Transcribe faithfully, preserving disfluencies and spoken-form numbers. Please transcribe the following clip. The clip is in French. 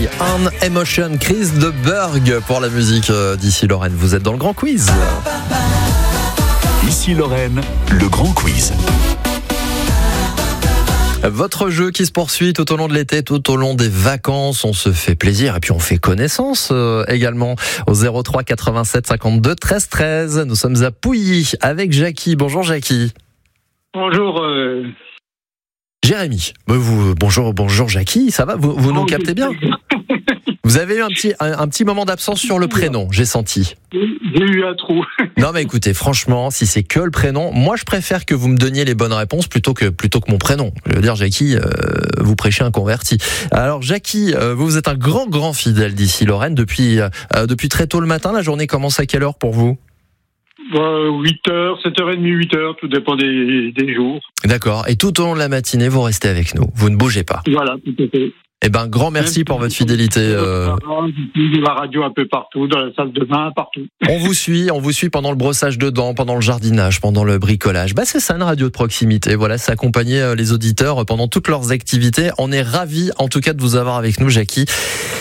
Play on Emotion, Chris de Berg pour la musique d'Ici Lorraine. Vous êtes dans le grand quiz. Ici Lorraine, le grand quiz. Votre jeu qui se poursuit tout au long de l'été, tout au long des vacances, on se fait plaisir et puis on fait connaissance euh, également au zéro trois quatre-vingt-sept cinquante-deux treize treize. Nous sommes à Pouilly avec Jackie. Bonjour Jackie. Bonjour. Euh... Jérémy. Vous, bonjour, bonjour Jackie. Ça va? Vous, vous nous captez bien? Vous avez eu un petit, un, un petit moment d'absence sur le prénom, j'ai senti. J'ai eu un trou. Non mais écoutez, franchement, si c'est que le prénom, moi je préfère que vous me donniez les bonnes réponses plutôt que, plutôt que mon prénom. Je veux dire, Jackie, euh, vous prêchez un converti. Alors Jackie, euh, vous êtes un grand, grand fidèle d'Ici Lorraine depuis, euh, depuis très tôt le matin. La journée commence à quelle heure pour vous? euh, huit heures, sept heures trente, huit heures, tout dépend des, des jours. D'accord. Et tout au long de la matinée, vous restez avec nous. Vous ne bougez pas. Voilà, tout à fait. Eh ben, grand merci Même pour votre fidélité. Euh... La radio un peu partout, dans la salle de bain, partout. On vous suit, on vous suit pendant le brossage de dents, pendant le jardinage, pendant le bricolage. Bah, c'est ça une radio de proximité. Voilà, c'est accompagner les auditeurs pendant toutes leurs activités. On est ravis, en tout cas, de vous avoir avec nous, Jackie.